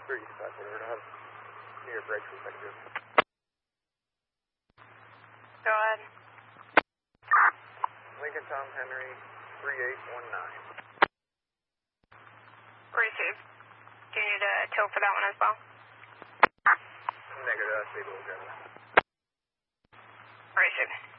3, decide whatever to have New Year breaks if I can do. Go ahead. Lincoln Tom Henry, 3819. Received. Do you need a tow for that one as well? Negative, that's able to go. Received.